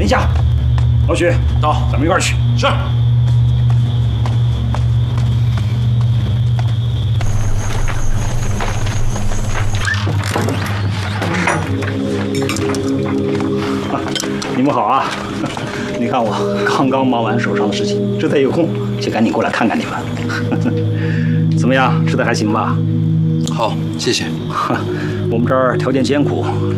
一下。老许， 到， 咱们一块儿去。 是。 你们好啊！你看我刚刚忙完手上的事情，这才有空，就赶紧过来看看你们。怎么样，吃的还行吧？ 好，谢谢。 我们这儿条件艰苦，